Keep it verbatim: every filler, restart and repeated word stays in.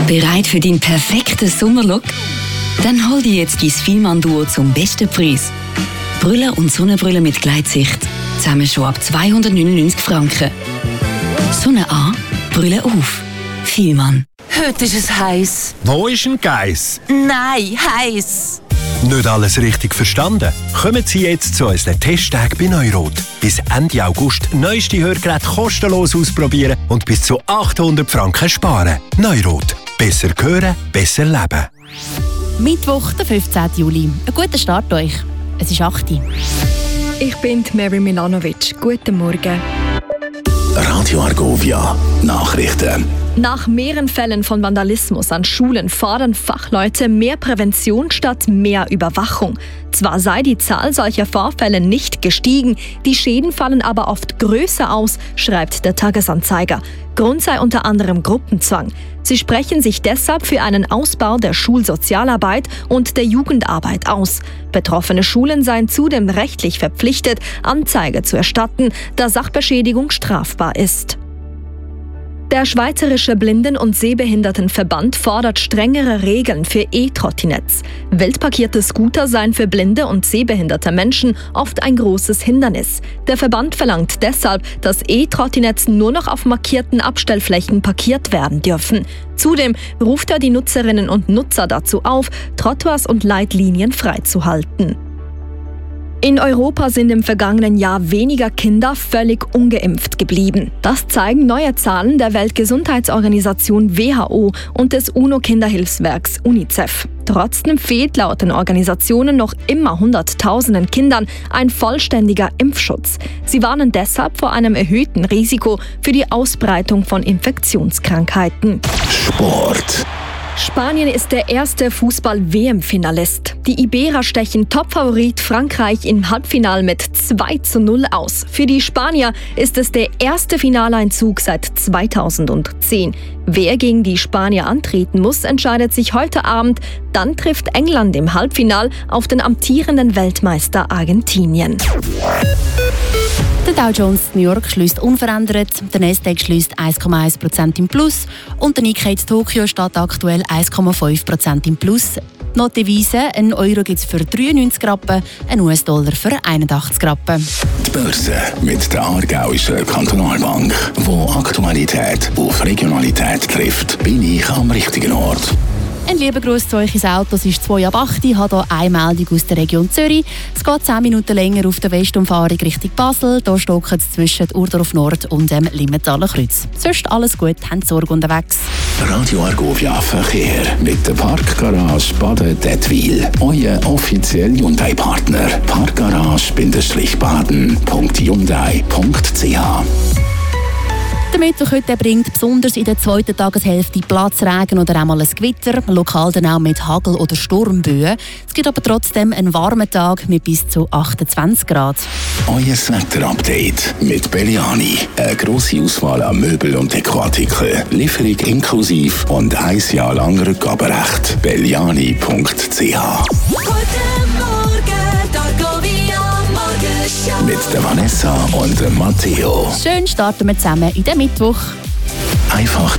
Bereit für deinen perfekten Sommerlook? Dann hol dir jetzt dein Fielmann-Duo zum besten Preis. Brille und Sonnenbrille mit Gleitsicht. Zusammen schon ab zweihundertneunundneunzig Franken. Sonne an, Brille auf. Fielmann. Heute ist es heiß. Wo ist ein Geiss? Nein, heiß. Nicht alles richtig verstanden? Kommen Sie jetzt zu unseren Testtagen bei Neurot. Bis Ende August neueste Hörgeräte kostenlos ausprobieren und bis zu achthundert Franken sparen. Neurot. Besser hören, besser leben. Mittwoch, der fünfzehnten Juli. Einen guten Start euch. Es ist acht Uhr. Ich bin Mary Milanovic. Guten Morgen. Radio Argovia. Nachrichten. Nach mehreren Fällen von Vandalismus an Schulen fordern Fachleute mehr Prävention statt mehr Überwachung. Zwar sei die Zahl solcher Vorfälle nicht gestiegen, die Schäden fallen aber oft größer aus, schreibt der Tagesanzeiger. Grund sei unter anderem Gruppenzwang. Sie sprechen sich deshalb für einen Ausbau der Schulsozialarbeit und der Jugendarbeit aus. Betroffene Schulen seien zudem rechtlich verpflichtet, Anzeige zu erstatten, da Sachbeschädigung strafbar ist. Der Schweizerische Blinden- und Sehbehindertenverband fordert strengere Regeln für E-Trottinetts. Weltparkierte Scooter seien für blinde und sehbehinderte Menschen oft ein großes Hindernis. Der Verband verlangt deshalb, dass E-Trottinetts nur noch auf markierten Abstellflächen parkiert werden dürfen. Zudem ruft er die Nutzerinnen und Nutzer dazu auf, Trottoirs und Leitlinien freizuhalten. In Europa sind im vergangenen Jahr weniger Kinder völlig ungeimpft geblieben. Das zeigen neue Zahlen der Weltgesundheitsorganisation W H O und des UNO-Kinderhilfswerks UNICEF. Trotzdem fehlt laut den Organisationen noch immer Hunderttausenden Kindern ein vollständiger Impfschutz. Sie warnen deshalb vor einem erhöhten Risiko für die Ausbreitung von Infektionskrankheiten. Sport. Spanien ist der erste Fußball-W M-Finalist. Die Iberer stechen Topfavorit Frankreich im Halbfinale mit zwei zu null aus. Für die Spanier ist es der erste Finaleinzug seit zweitausendzehn. Wer gegen die Spanier antreten muss, entscheidet sich heute Abend. Dann trifft England im Halbfinale auf den amtierenden Weltmeister Argentinien. Der Dow Jones New York schließt unverändert, der Nasdaq schließt eins Komma eins Prozent im Plus und der Nikkei Tokio steht aktuell eins Komma fünf Prozent im Plus. Noch die Devise, ein Euro gibt es für dreiundneunzig Rappen, ein U S-Dollar für einundachtzig Rappen. Die Börse mit der Aargauischen Kantonalbank, wo Aktualität auf Regionalität trifft, bin ich am richtigen Ort. Ein lieber Gruß zu euch ins Auto, es ist zwei ab acht. Ich habe hier eine Meldung aus der Region Zürich. Es geht zehn Minuten länger auf der Westumfahrung Richtung Basel. Hier stocken es zwischen Urdorf Nord und dem Limmentaler Kreuz. Sonst alles gut, haben Sorge unterwegs. Radio Argovia Verkehr mit der Parkgarage Baden-Dettwil. Euer offizieller Hyundai-Partner. Parkgarage-baden punkt hyundai punkt c h. Der Mittwoch heute bringt besonders in der zweiten Tageshälfte Platzregen oder einmal ein Gewitter, lokal dann auch mit Hagel- oder Sturmböen. Es gibt aber trotzdem einen warmen Tag mit bis zu achtundzwanzig Grad. Euer Wetter-Update mit Belliani. Eine grosse Auswahl an Möbel- und Dekoartikeln. Lieferung inklusive und ein Jahr lang Rückgaberecht. belliani punkt c h. Mit der Vanessa und dem Matteo. Schön starten wir zusammen in den Mittwoch. Einfach